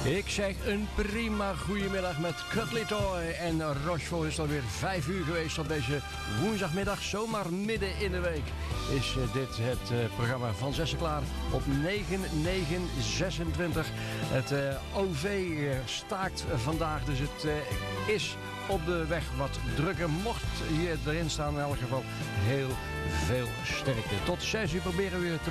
Ik zeg een prima goedemiddag met Cuddly Toy. En Rochefort is alweer 5 uur geweest op deze woensdagmiddag. Zomaar midden in de week is dit het programma van Zessen klaar op 9/9/26. Het OV staakt vandaag, dus het is op de weg wat drukker. Mocht je erin staan, in elk geval heel veel sterkte. Tot 6 uur proberen we weer te